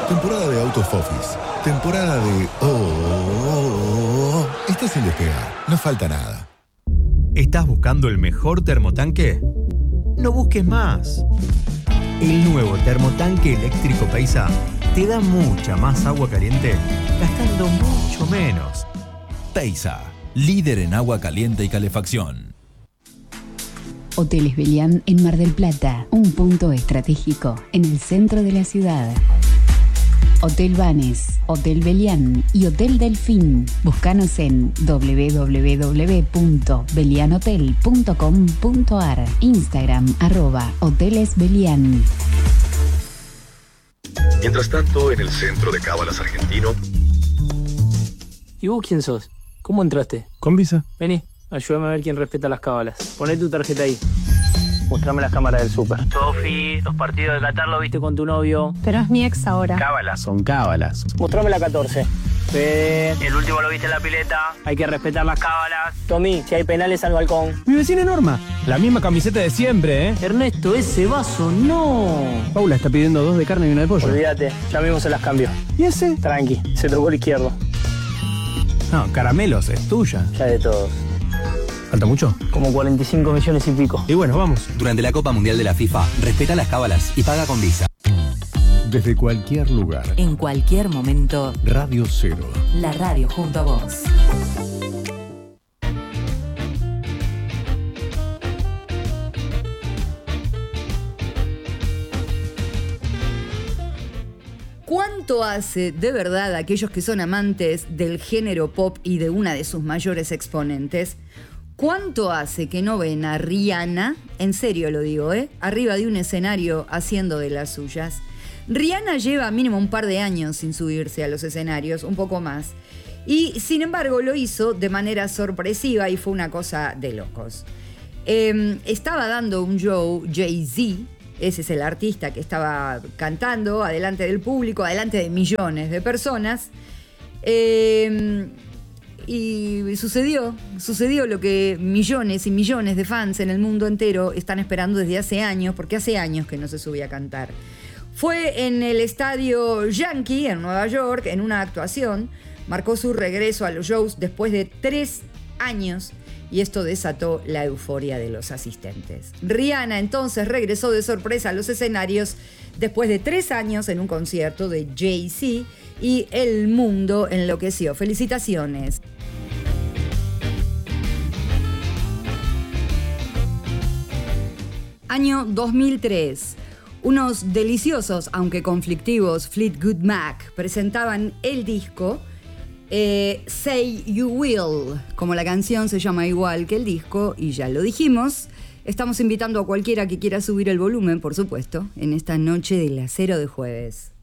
temporada de Out of Office, temporada de... Estás en despegar, no falta nada. ¿Estás buscando el mejor termotanque? No busques más. El nuevo termotanque eléctrico Paisa te da mucha más agua caliente gastando mucho menos. Paisa, líder en agua caliente y calefacción. Hoteles Belián en Mar del Plata, un punto estratégico en el centro de la ciudad. Hotel Banes, Hotel Belián y Hotel Delfín. Búscanos en www.belianhotel.com.ar. Instagram @hotelesbelián. Mientras tanto, en el centro de Cábalas argentino... ¿Y vos quién sos? ¿Cómo entraste? Con visa. Vení, ayúdame a ver quién respeta las cábalas. Poné tu tarjeta ahí. Mostrame las cámaras del súper. Sofi, los partidos de Qatar lo viste con tu novio. Pero es mi ex ahora. Cábalas son cábalas. Mostrame la 14. El último lo viste en la pileta. Hay que respetar las cábalas. Tommy, si hay penales al balcón. Mi vecina Norma. La misma camiseta de siempre, ¿eh? Ernesto, ese vaso no. Paula está pidiendo 2 de carne y 1 de pollo. Olvídate, ya mismo se las cambio. ¿Y ese? Tranqui, se tocó el izquierdo. No, caramelos, es tuya. Ya de todos. ¿Falta mucho? Como 45 millones y pico. Y bueno, vamos. Durante la Copa Mundial de la FIFA, respeta las cábalas y paga con visa. Desde cualquier lugar. En cualquier momento. Radio Cero. La radio junto a vos. ¿Cuánto hace de verdad aquellos que son amantes del género pop y de una de sus mayores exponentes? ¿Cuánto hace que no ven a Rihanna, en serio lo digo, arriba de un escenario haciendo de las suyas? Rihanna lleva mínimo un par de años sin subirse a los escenarios, un poco más. Y sin embargo lo hizo de manera sorpresiva y fue una cosa de locos. Estaba dando un show Jay-Z, ese es el artista que estaba cantando adelante del público, adelante de millones de personas. Y sucedió lo que millones y millones de fans en el mundo entero están esperando desde hace años, porque hace años que no se subía a cantar. Fue en el estadio Yankee, en Nueva York, en una actuación. Marcó su regreso a los shows después de 3 años y esto desató la euforia de los asistentes. Rihanna entonces regresó de sorpresa a los escenarios después de 3 años en un concierto de Jay-Z y el mundo enloqueció. ¡Felicitaciones! Año 2003. Unos deliciosos, aunque conflictivos, Fleetwood Mac presentaban el disco Say You Will. Como la canción se llama igual que el disco, y ya lo dijimos, estamos invitando a cualquiera que quiera subir el volumen, por supuesto, en esta noche del acero de jueves.